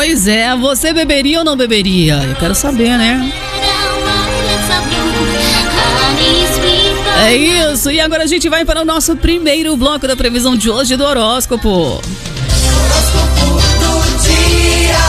Pois é, você beberia ou não beberia? Eu quero saber, né? É isso, e agora a gente vai para o nosso primeiro bloco da previsão de hoje do horóscopo. Horóscopo do dia.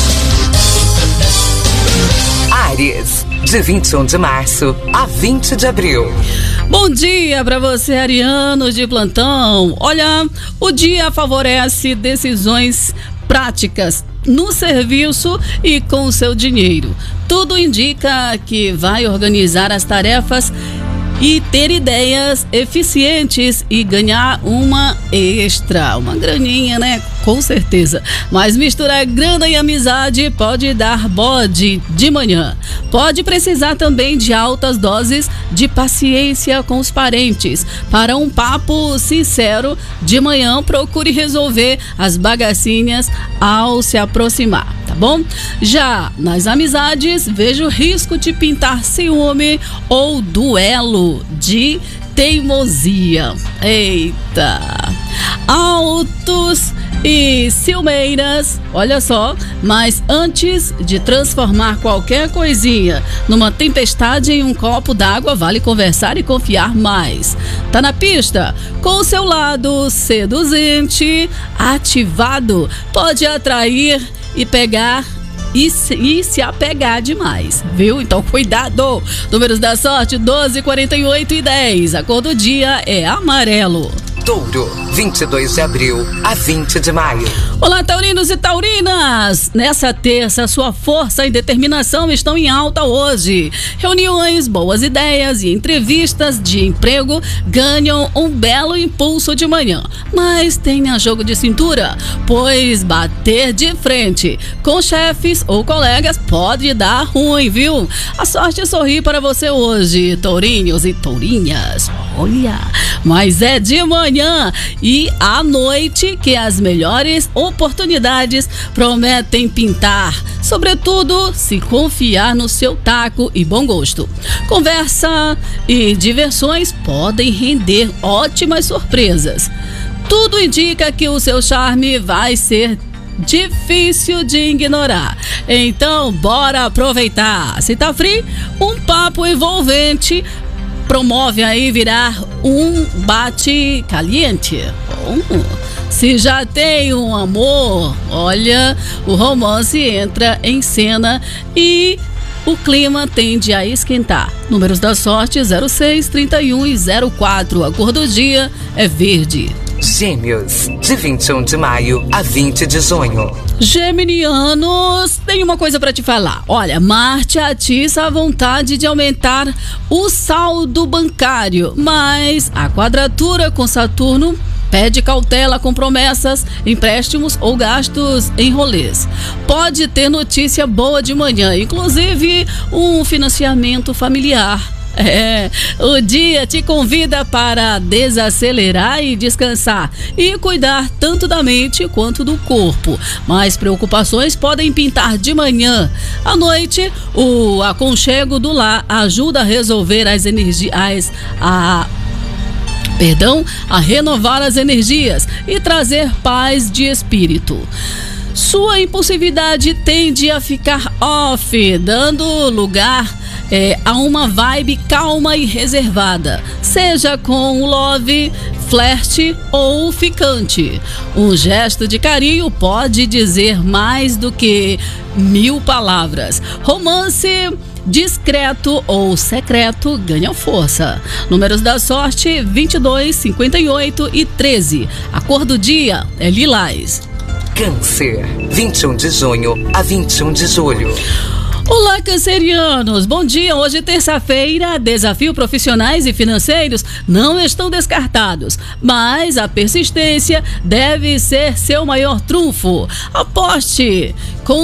Áries, de 21 de março a 20 de abril. Bom dia para você, ariano de plantão. Olha, o dia favorece decisões práticas no serviço e com o seu dinheiro. Tudo indica que vai organizar as tarefas e ter ideias eficientes e ganhar uma graninha, né? Com certeza. Mas misturar grana e amizade pode dar bode de manhã. Pode precisar também de altas doses de paciência com os parentes. Para um papo sincero de manhã, procure resolver as bagacinhas ao se aproximar, tá bom? Já nas amizades, vejo risco de pintar ciúme ou duelo de teimosia. Eita! Altos e ciumeiras, olha só, mas antes de transformar qualquer coisinha numa tempestade em um copo d'água, vale conversar e confiar mais. Tá na pista? Com o seu lado seduzente ativado, pode atrair e pegar e se apegar demais, viu? Então cuidado. Números da sorte: 12, 48 e 10. A cor do dia é amarelo. Touro, 22 de abril a 20 de maio. Olá, taurinos e taurinas! Nessa terça, sua força e determinação estão em alta hoje. Reuniões, boas ideias e entrevistas de emprego ganham um belo impulso de manhã. Mas tenha jogo de cintura, pois bater de frente com chefes ou colegas pode dar ruim, viu? A sorte sorri para você hoje, tourinhos e tourinhas. Olha, mas é de manhã e à noite que as melhores oportunidades prometem pintar. Sobretudo, se confiar no seu taco e bom gosto. Conversa e diversões podem render ótimas surpresas. Tudo indica que o seu charme vai ser difícil de ignorar. Então, bora aproveitar. Se tá frio, um papo envolvente promove aí virar um bate caliente. Se já tem um amor, olha, o romance entra em cena e o clima tende a esquentar. Números da sorte: 06, 31 e 04. A cor do dia é verde. Gêmeos, de 21 de maio a 20 de junho. Geminianos, tem uma coisa pra te falar. Olha, Marte atiça a vontade de aumentar o saldo bancário, mas a quadratura com Saturno pede cautela com promessas, empréstimos ou gastos em rolês. Pode ter notícia boa de manhã, inclusive um financiamento familiar. O dia te convida para desacelerar e descansar e cuidar tanto da mente quanto do corpo. Mas preocupações podem pintar de manhã. À noite, o aconchego do lar ajuda a resolver a renovar as energias e trazer paz de espírito. Sua impulsividade tende a ficar off, dando lugar a uma vibe calma e reservada, seja com o love, flerte ou ficante. Um gesto de carinho pode dizer mais do que 1000 palavras. Romance discreto ou secreto ganham força. Números da sorte: 22, 58 e 13. A cor do dia é lilás. Câncer, 21 de junho a 21 de julho. Olá, cancerianos! Bom dia! Hoje é terça-feira. Desafios profissionais e financeiros não estão descartados, mas a persistência deve ser seu maior trunfo. Aposte!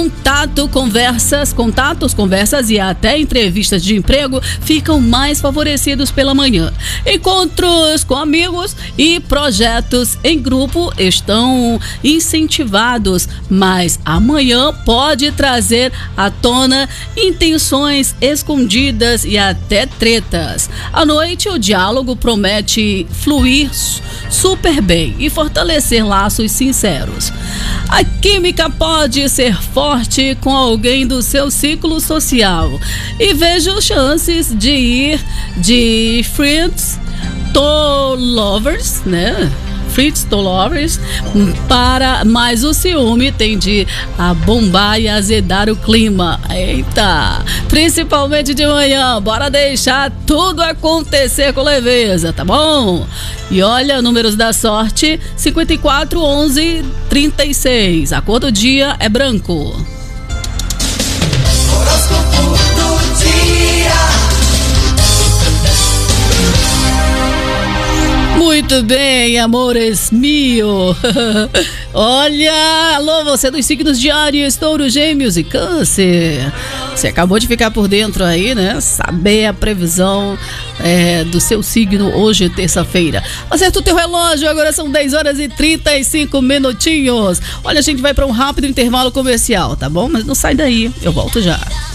Contatos, conversas e até entrevistas de emprego ficam mais favorecidos pela manhã. Encontros com amigos e projetos em grupo estão incentivados, mas amanhã pode trazer à tona intenções escondidas e até tretas. À noite, o diálogo promete fluir super bem e fortalecer laços sinceros. A química pode ser forte forte com alguém do seu ciclo social. E vejo chances de ir de Friends to Lovers, né? Friends to Lovers, para mais o ciúme tende a bombar e azedar o clima. Eita! Principalmente de manhã, bora deixar tudo acontecer com leveza, tá bom? E olha, números da sorte: 54, 11, 36. A cor do dia é branco. Horóscopo do dia. Muito bem, amores mio. Olha, alô, você dos signos de Áries, Touro, Gêmeos e Câncer. Você acabou de ficar por dentro aí, né? Saber a previsão do seu signo hoje, terça-feira. Acerta o teu relógio, agora são 10 horas e 35 minutinhos. Olha, a gente vai para um rápido intervalo comercial, tá bom? Mas não sai daí, eu volto já.